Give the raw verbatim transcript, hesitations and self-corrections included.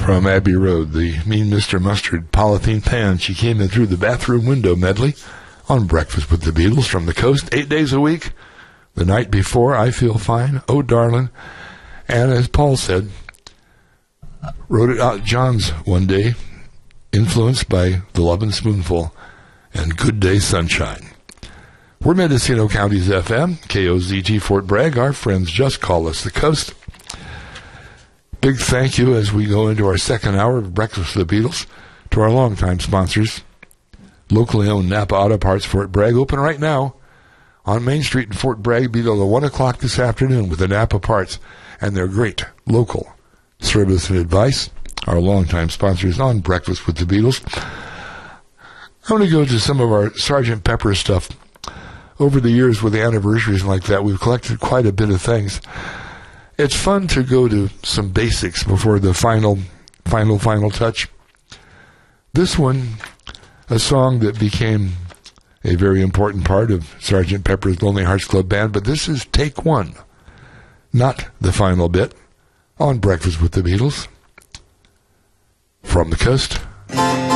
From Abbey Road, the Mean Mister Mustard Polythene Pan, She Came In Through the Bathroom Window medley on Breakfast with the Beatles from the coast, eight days a week. The night before, I Feel Fine, Oh Darlin', and as Paul said, wrote it out John's one day, influenced by The Lovin' Spoonful and Good Day Sunshine. We're Mendocino County's F M, K O Z G Fort Bragg. Our friends just call us the coast. Big thank you as we go into our second hour of Breakfast with the Beatles to our longtime sponsors. Locally owned Napa Auto Parts Fort Bragg, open right now on Main Street in Fort Bragg, be there at one o'clock this afternoon with the Napa Parts and their great local service and advice. Our longtime sponsors on Breakfast with the Beatles. I'm going to go to some of our Sergeant Pepper stuff. Over the years with anniversaries like that, we've collected quite a bit of things. It's fun to go to some basics before the final, final, final touch. This one, a song that became a very important part of Sergeant Pepper's Lonely Hearts Club Band, but this is Take One, not the final bit, on Breakfast with the Beatles from the coast.